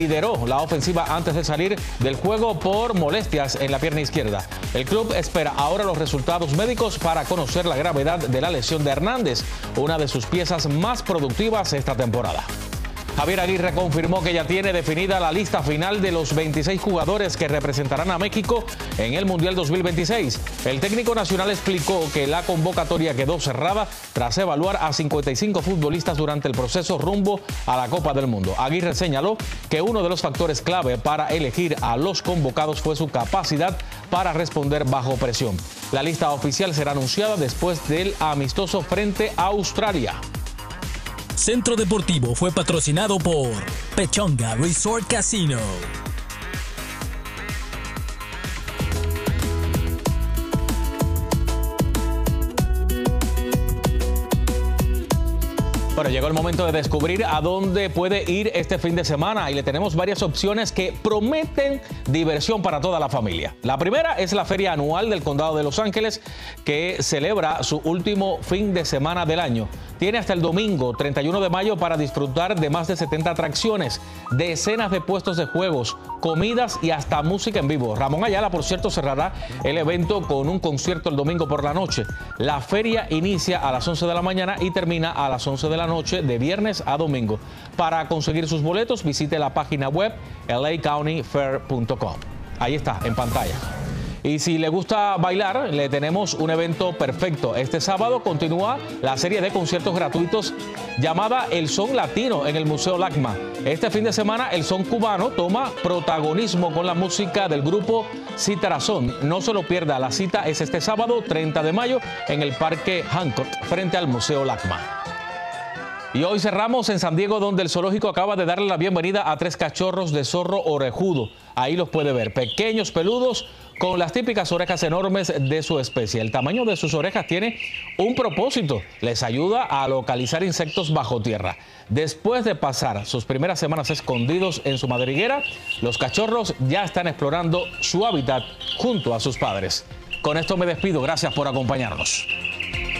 lideró la ofensiva antes de salir del juego por molestias en la pierna izquierda. El club espera ahora los resultados médicos para conocer la gravedad de la lesión de Hernández, una de sus piezas más productivas esta temporada. Javier Aguirre confirmó que ya tiene definida la lista final de los 26 jugadores que representarán a México en el Mundial 2026. El técnico nacional explicó que la convocatoria quedó cerrada tras evaluar a 55 futbolistas durante el proceso rumbo a la Copa del Mundo. Aguirre señaló que uno de los factores clave para elegir a los convocados fue su capacidad para responder bajo presión. La lista oficial será anunciada después del amistoso frente a Australia. Centro Deportivo fue patrocinado por Pechonga Resort Casino. Bueno, llegó el momento de descubrir a dónde puede ir este fin de semana y le tenemos varias opciones que prometen diversión para toda la familia. La primera es la Feria Anual del Condado de Los Ángeles, que celebra su último fin de semana del año. Tiene hasta el domingo 31 de mayo para disfrutar de más de 70 atracciones, decenas de puestos de juegos, comidas y hasta música en vivo. Ramón Ayala, por cierto, cerrará el evento con un concierto el domingo por la noche. La feria inicia a las 11 de la mañana y termina a las 11 de la noche de viernes a domingo. Para conseguir sus boletos, visite la página web lacountyfair.com. Ahí está, en pantalla. Y si le gusta bailar, le tenemos un evento perfecto. Este sábado continúa la serie de conciertos gratuitos llamada El Son Latino en el Museo LACMA. Este fin de semana el son cubano toma protagonismo con la música del grupo Citarazón. No se lo pierda, la cita es este sábado 30 de mayo en el Parque Hancock frente al Museo LACMA. Y hoy cerramos en San Diego, donde el zoológico acaba de darle la bienvenida a 3 cachorros de zorro orejudo. Ahí los puede ver, pequeños, peludos, con las típicas orejas enormes de su especie. El tamaño de sus orejas tiene un propósito: les ayuda a localizar insectos bajo tierra. Después de pasar sus primeras semanas escondidos en su madriguera, los cachorros ya están explorando su hábitat junto a sus padres. Con esto me despido, gracias por acompañarnos.